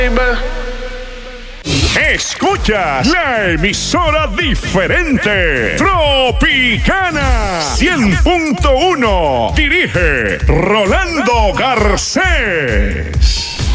Escuchas la emisora diferente, Tropicana 100.1. Dirige Rolando Garcés.